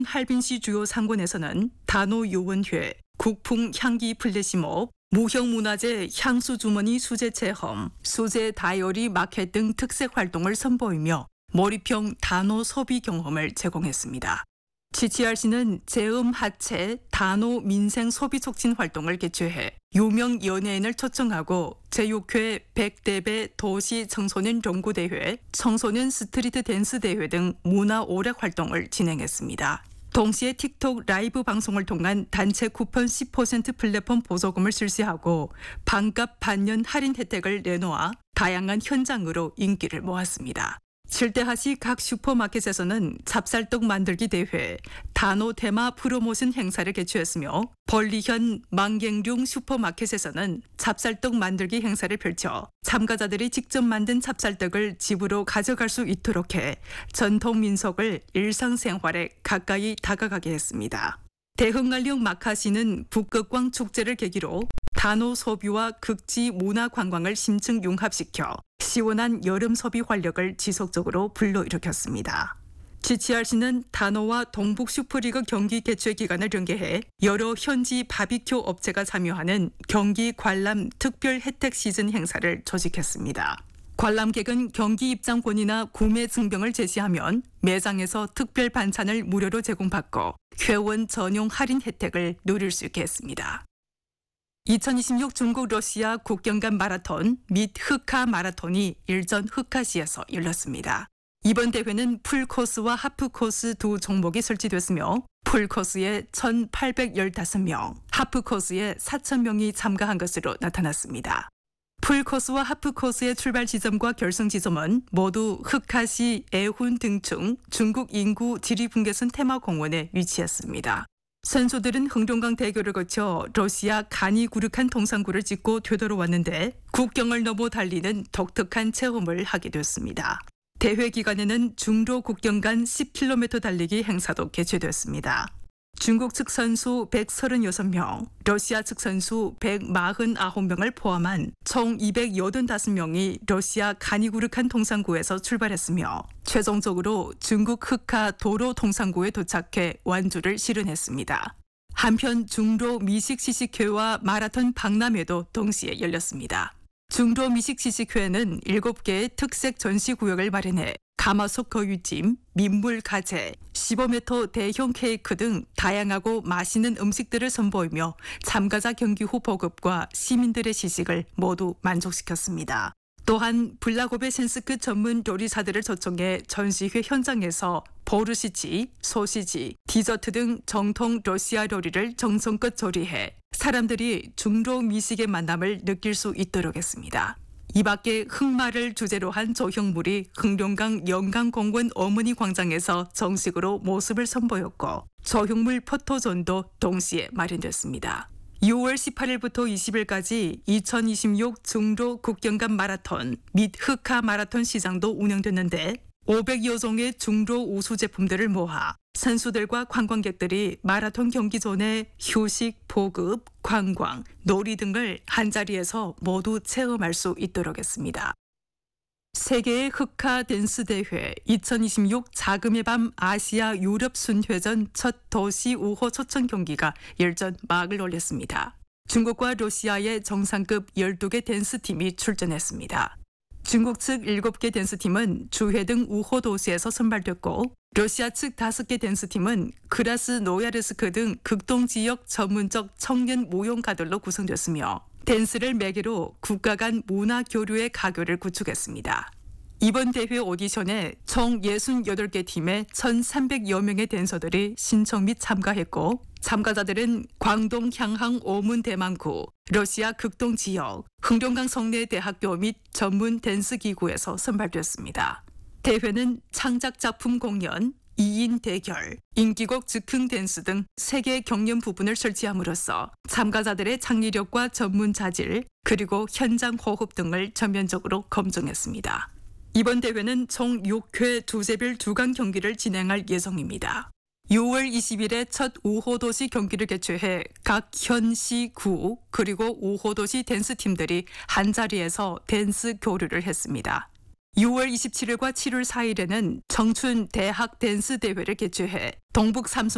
할빈시 주요 상권에서는 단오요원회, 국풍 향기 플래시몹, 무형문화재 향수주머니 수제 체험, 수제 다이어리 마켓 등 특색 활동을 선보이며 몰입형 단오 소비 경험을 제공했습니다. GTRC는 제음 하체 단오 민생 소비 촉진 활동을 개최해 유명 연예인을 초청하고 제6회 100대배 도시 청소년 연구대회, 청소년 스트리트 댄스 대회 등 문화 오락 활동을 진행했습니다. 동시에 틱톡 라이브 방송을 통한 단체 쿠폰 10% 플랫폼 보조금을 실시하고 반값 반년 할인 혜택을 내놓아 다양한 현장으로 인기를 모았습니다. 칠대하시 각 슈퍼마켓에서는 찹쌀떡 만들기 대회, 단오 테마 프로모션 행사를 개최했으며 벌리현 망갱룡 슈퍼마켓에서는 찹쌀떡 만들기 행사를 펼쳐 참가자들이 직접 만든 찹쌀떡을 집으로 가져갈 수 있도록 해 전통 민속을 일상생활에 가까이 다가가게 했습니다. 대흥안령 마카시는 북극광 축제를 계기로 단오 소비와 극지 문화 관광을 심층 융합시켜 시원한 여름 소비 활력을 지속적으로 불러일으켰습니다. GTRC는 단오와 동북 슈퍼리그 경기 개최 기간을 연계해 여러 현지 바비큐 업체가 참여하는 경기 관람 특별 혜택 시즌 행사를 조직했습니다. 관람객은 경기 입장권이나 구매 증명을 제시하면 매장에서 특별 반찬을 무료로 제공받고 회원 전용 할인 혜택을 누릴 수 있게 했습니다. 2026 중국 러시아 국경 간 마라톤 및 흑하 마라톤이 일전 흑하시에서 열렸습니다. 이번 대회는 풀코스와 하프코스 두 종목이 설치됐으며 풀코스에 1,815명, 하프코스에 4,000명이 참가한 것으로 나타났습니다. 풀코스와 하프코스의 출발 지점과 결승 지점은 모두 흑하시 애훈 등충 중국 인구 지리분계선 테마공원에 위치했습니다. 선수들은 흥룡강 대교를 거쳐 러시아 가니구르칸 동상구를 짓고 되돌아왔는데 국경을 넘어 달리는 독특한 체험을 하게 됐습니다. 대회 기간에는 중로 국경 간 10km 달리기 행사도 개최됐습니다. 중국 측 선수 136명, 러시아 측 선수 149명을 포함한 총 285명이 러시아 가니구르칸 동상구에서 출발했으며 최종적으로 중국 흑하 도로 동상구에 도착해 완주를 실현했습니다. 한편 중로 미식시식회와 마라톤 박람회도 동시에 열렸습니다. 중로 미식시식회는 7개의 특색 전시구역을 마련해 가마솥 거위찜, 민물 가재, 15m 대형 케이크 등 다양하고 맛있는 음식들을 선보이며 참가자 경기 후 보급과 시민들의 시식을 모두 만족시켰습니다. 또한 블라고베 센스크 전문 요리사들을 초청해 전시회 현장에서 보르시치, 소시지, 디저트 등 정통 러시아 요리를 정성껏 조리해 사람들이 중로 미식의 만남을 느낄 수 있도록 했습니다. 이 밖에 흑마를 주제로 한 조형물이 흥룡강 영강공원 어머니 광장에서 정식으로 모습을 선보였고 조형물 포토존도 동시에 마련됐습니다. 6월 18일부터 20일까지 2026 중로 국경간 마라톤 및 흑하 마라톤 시장도 운영됐는데 500여 종의 중로 우수 제품들을 모아 선수들과 관광객들이 마라톤 경기 전에 휴식, 보급, 관광, 놀이 등을 한자리에서 모두 체험할 수 있도록 했습니다. 세계의 흑하 댄스 대회 2026 자금의 밤 아시아 유럽 순회전 첫 도시 5호 초청 경기가 일전 막을 올렸습니다. 중국과 러시아의 정상급 12개 댄스팀이 출전했습니다. 중국 측 7개 댄스팀은 주회 등 우호 도시에서 선발됐고 러시아 측 5개 댄스팀은 크라스노야르스크 등 극동 지역 전문적 청년 무용가들로 구성됐으며 댄스를 매개로 국가 간 문화 교류의 가교를 구축했습니다. 이번 대회 오디션에 총 68개 팀의 1,300여 명의 댄서들이 신청 및 참가했고 참가자들은 광동 향항 오문 대망구, 러시아 극동 지역, 흥룡강 성내 대학교 및 전문 댄스 기구에서 선발됐습니다. 대회는 창작 작품 공연, 2인 대결, 인기곡 즉흥 댄스 등 3개 경연 부분을 설치함으로써 참가자들의 창의력과 전문 자질, 그리고 현장 호흡 등을 전면적으로 검증했습니다. 이번 대회는 총 6회 두제별 2강 경기를 진행할 예정입니다. 6월 20일에 첫 5호 도시 경기를 개최해 각 현시, 구, 그리고 5호 도시 댄스팀들이 한자리에서 댄스 교류를 했습니다. 6월 27일과 7월 4일에는 청춘 대학 댄스 대회를 개최해 동북 3선